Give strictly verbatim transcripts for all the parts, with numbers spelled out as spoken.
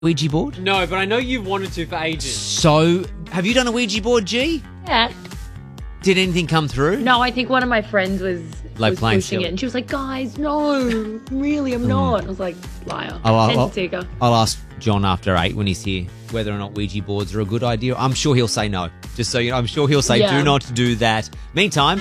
Ouija board? No, but I know you've wanted to for ages. So, have you done a Ouija board, G? Yeah. Did anything come through? No, I think one of my friends was, Like was playing pushing silly. it, and she was like, "Guys, no, really, I'm not." I was like, "Liar." I'll, I'll, Send I'll, it to her. I'll ask John after eight when he's here whether or not Ouija boards are a good idea. I'm sure he'll say no. Just so you know, I'm sure he'll say Yeah. do not do that. Meantime,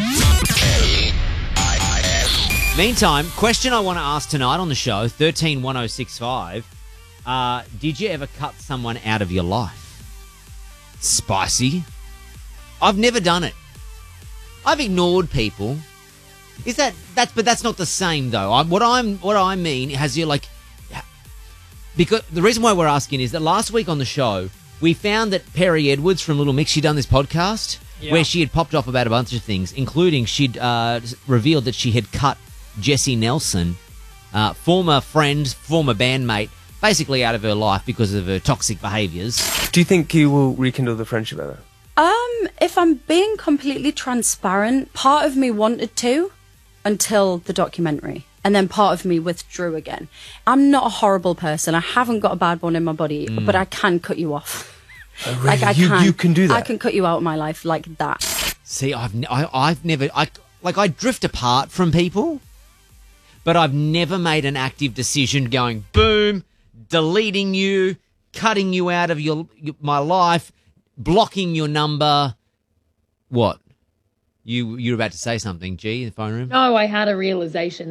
meantime, question I want to ask tonight on the show, thirteen one oh six five. Uh, did you ever cut someone out of your life? Spicy. I've never done it. I've ignored people. Is that that's but that's not the same though. I, what I'm what I mean has you like because the reason why we're asking is that last week on the show we found that Perry Edwards from Little Mix, she'd done this podcast Yeah. where she had popped off about a bunch of things, including she'd uh, revealed that she had cut Jessie Nelson, uh, former friend, former bandmate, basically out of her life because of her toxic behaviours. Do you think you will rekindle the friendship ever? Um, if I'm being completely transparent, part of me wanted to until the documentary. And then part of me withdrew again. I'm not a horrible person. I haven't got a bad bone in my body, Mm. but I can cut you off. Oh, really? Like I you, can. you can do that? I can cut you out of my life like that. See, I've n- I, I've never I like I drift apart from people, but I've never made an active decision going boom, deleting you, cutting you out of your my life, blocking your number. What? You you're about to say something, G, in the phone room? No, I had a realization